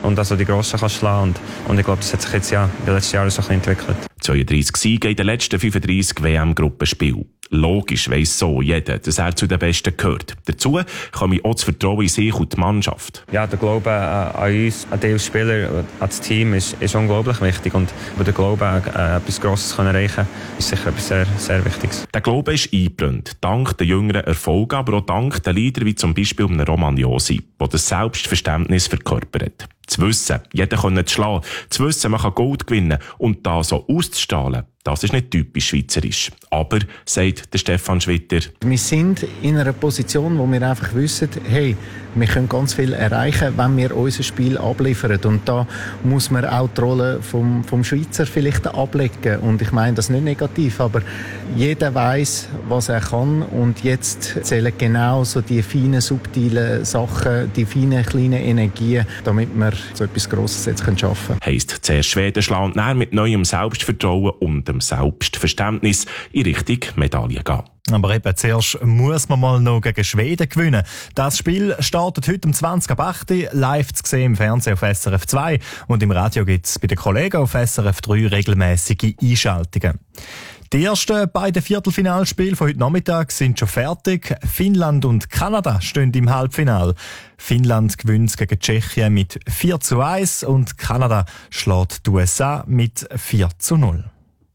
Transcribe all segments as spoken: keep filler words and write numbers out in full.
und also die Grossen kann schlagen. Und, und ich glaube, das hat sich jetzt ja in den letzten Jahren so ein bisschen entwickelt. zweiunddreissig Siege in den letzten fünfunddreissig W M-Gruppenspielen. Logisch weiss so jeder, dass er zu den Besten gehört. Dazu komme auch das Vertrauen in sich und die Mannschaft. Ja, der Glaube an uns, an die als Spieler, an das Team ist, ist unglaublich wichtig. Und der Glaube an äh, etwas Grosses zu erreichen, ist sicher etwas sehr, sehr Wichtiges. Der Glaube ist eingebrannt, dank der jüngeren Erfolge, aber auch dank der Lieder wie zum Beispiel einem Roman Josi, der das Selbstverständnis verkörpert. Zu wissen, jeder kann schlagen, zu wissen, man kann Gold gewinnen und da so auszustrahlen, das ist nicht typisch schweizerisch. Aber, sagt der Stefan Schwitter, wir sind in einer Position, wo wir einfach wissen, hey, wir können ganz viel erreichen, wenn wir unser Spiel abliefern. Und da muss man auch die Rolle vom, vom Schweizer vielleicht ablegen. Und ich meine das nicht negativ, aber jeder weiss, was er kann. Und jetzt zählen genau so die feinen, subtilen Sachen, die feinen, kleinen Energien, damit wir so etwas Grosses jetzt schaffen können. Heisst zuerst Schweden schlagen und dann mit neuem Selbstvertrauen und dem Selbstverständnis in Richtung Medaille gehen. Aber eben zuerst muss man mal noch gegen Schweden gewinnen. Das Spiel startet heute um zwanzig ab acht Uhr, live zu sehen im Fernsehen auf S R F zwei und im Radio gibt es bei den Kollegen auf S R F drei regelmäßige Einschaltungen. Die ersten beiden Viertelfinalspiele von heute Nachmittag sind schon fertig. Finnland und Kanada stehen im Halbfinale. Finnland gewinnt gegen Tschechien mit vier zu eins und Kanada schlägt die U S A mit vier zu null.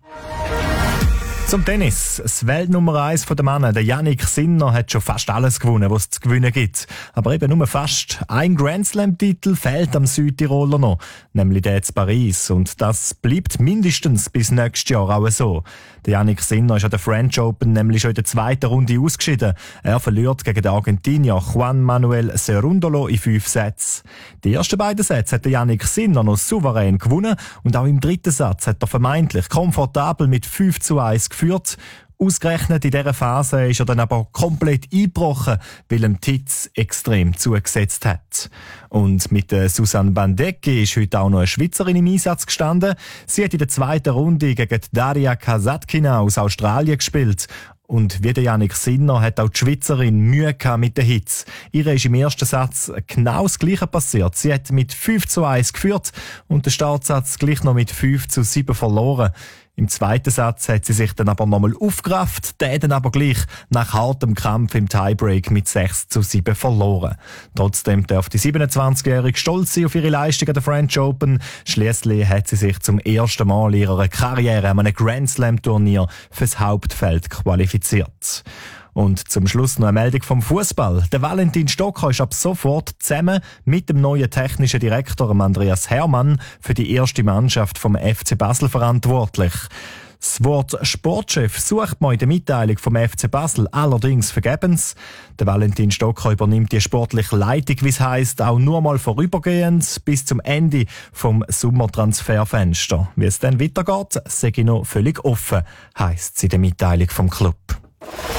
Zum Tennis. Das Weltnummer eins der Männer, der Jannik Sinner, hat schon fast alles gewonnen, was es zu gewinnen gibt. Aber eben nur fast. Ein Grand Slam-Titel fehlt am Südtiroler noch, nämlich der zu Paris. Und das bleibt mindestens bis nächstes Jahr auch so. Der Jannik Sinner ist an der French Open nämlich schon in der zweiten Runde ausgeschieden. Er verliert gegen den Argentinier Juan Manuel Cerúndolo in fünf Sätzen. Die ersten beiden Sätze hat der Jannik Sinner noch souverän gewonnen und auch im dritten Satz hat er vermeintlich komfortabel mit fünf zu eins geführt. Ausgerechnet in dieser Phase ist er dann aber komplett eingebrochen, weil ihm Titz extrem zugesetzt hat. Und mit der Susanne Bandecki ist heute auch noch eine Schweizerin im Einsatz gestanden. Sie hat in der zweiten Runde gegen Daria Kasatkina aus Australien gespielt. Und wie der Jannik Sinner hat auch die Schweizerin Mühe gehabt mit den Hits. Ihr ist im ersten Satz genau das Gleiche passiert. Sie hat mit fünf zu eins geführt und den Startsatz gleich noch mit fünf zu sieben verloren. Im zweiten Satz hat sie sich dann aber nochmal aufgerafft, der dann aber gleich nach hartem Kampf im Tiebreak mit sechs zu sieben verloren. Trotzdem darf die siebenundzwanzigjährige stolz sein auf ihre Leistung an der French Open. Schliesslich hat sie sich zum ersten Mal in ihrer Karriere an einem Grand Slam Turnier fürs Hauptfeld qualifiziert. Und zum Schluss noch eine Meldung vom Fußball. Der Valentin Stocker ist ab sofort zusammen mit dem neuen technischen Direktor Andreas Hermann für die erste Mannschaft vom F C Basel verantwortlich. Das Wort Sportchef sucht man in der Mitteilung vom F C Basel allerdings vergebens. Der Valentin Stocker übernimmt die sportliche Leitung, wie es heisst, auch nur mal vorübergehend bis zum Ende vom Sommertransferfenster. Wie es dann weitergeht, sei noch völlig offen, heisst es in der Mitteilung vom Club.